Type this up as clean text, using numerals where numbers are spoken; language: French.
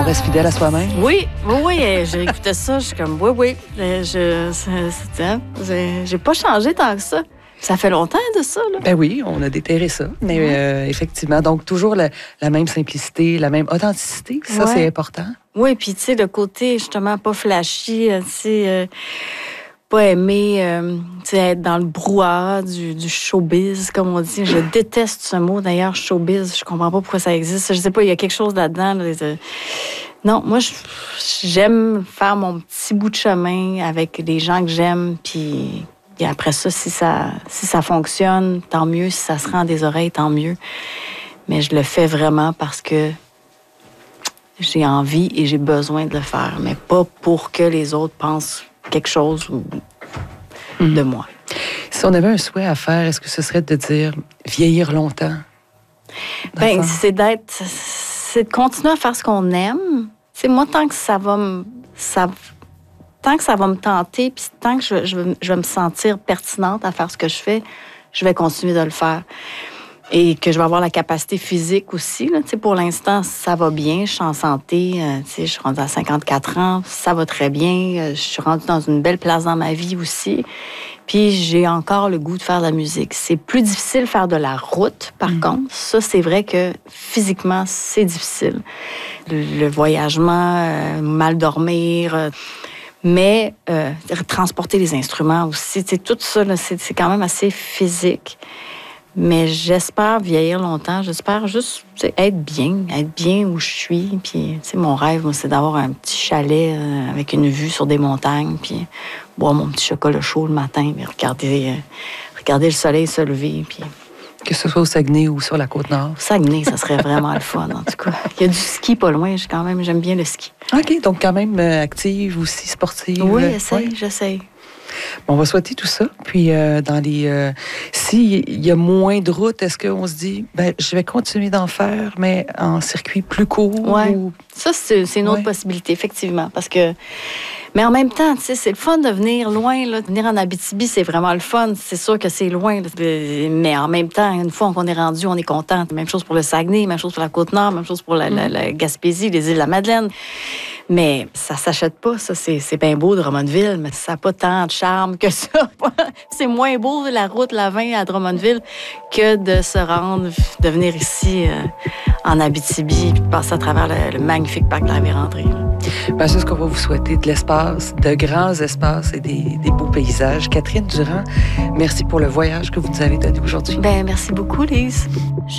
On reste fidèle à soi-même? Oui, j'ai écouté ça, je suis comme, oui. J'ai pas changé tant que ça. Ça fait longtemps de ça, là. Ben oui, on a déterré ça. Mais effectivement, donc toujours la même simplicité, la même authenticité, ça, c'est important. Oui, puis tu sais, le côté, justement, pas flashy, tu sais, pas aimer, tu sais, être dans le brouhaha du showbiz, comme on dit. Je déteste ce mot, d'ailleurs, showbiz. Je comprends pas pourquoi ça existe. Je sais pas, il y a quelque chose là-dedans. Non, moi, j'aime faire mon petit bout de chemin avec les gens que j'aime, puis après ça, si ça fonctionne, tant mieux. Si ça se rend des oreilles, tant mieux. Mais je le fais vraiment parce que j'ai envie et j'ai besoin de le faire, mais pas pour que les autres pensent quelque chose de moi. Si on avait un souhait à faire, est-ce que ce serait de dire vieillir longtemps? Bien, c'est de continuer à faire ce qu'on aime. C'est moi, tant que ça va me tenter, puis tant que je vais me sentir pertinente à faire ce que je fais, je vais continuer de le faire. Et que je vais avoir la capacité physique aussi. Là. Pour l'instant, ça va bien. Je suis en santé. Je suis rendue à 54 ans. Ça va très bien. Je suis rendue dans une belle place dans ma vie aussi. Puis j'ai encore le goût de faire de la musique. C'est plus difficile de faire de la route, par contre. Ça, c'est vrai que physiquement, c'est difficile. Le voyagement, mal dormir... Mais transporter les instruments aussi, tout ça, là, c'est quand même assez physique. Mais j'espère vieillir longtemps. J'espère juste être bien où je suis. Puis, mon rêve, moi, c'est d'avoir un petit chalet avec une vue sur des montagnes, puis boire mon petit chocolat chaud le matin, puis regarder le soleil se lever. Puis... Que ce soit au Saguenay ou sur la Côte-Nord. Saguenay, ça serait vraiment le fun, en tout cas. Il y a du ski pas loin, j'aime bien le ski. OK, donc quand même active aussi, sportive. Oui, j'essaie. Bon, on va souhaiter tout ça. Puis, s'il y a moins de routes, est-ce qu'on se dit, je vais continuer d'en faire, mais en circuit plus court? Oui, ça, c'est une autre possibilité, effectivement. Parce que... Mais en même temps, tu sais, c'est le fun de venir loin. Là. Venir en Abitibi, c'est vraiment le fun. C'est sûr que c'est loin. Mais en même temps, une fois qu'on est rendu, on est content. Même chose pour le Saguenay, même chose pour la Côte-Nord, même chose pour la Gaspésie, les îles de la Madeleine. Mais ça s'achète pas, ça. C'est bien beau de Drummondville, mais ça n'a pas tant de charme que ça. C'est moins beau, la route la 20 à Drummondville, que de se rendre, de venir ici en Abitibi, puis de passer à travers le magnifique parc de la Vérandrie. C'est ce qu'on va vous souhaiter, de l'espace, de grands espaces et des beaux paysages. Catherine Durand, merci pour le voyage que vous nous avez donné aujourd'hui. Merci beaucoup, Lise.